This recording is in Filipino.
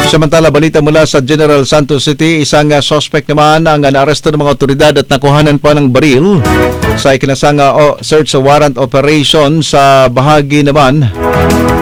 Samantala, balita mula sa General Santos City, isang suspect naman ang naaresto ng mga otoridad at nakuhanan pa ng baril sa ikinasang search warrant operation sa bahagi naman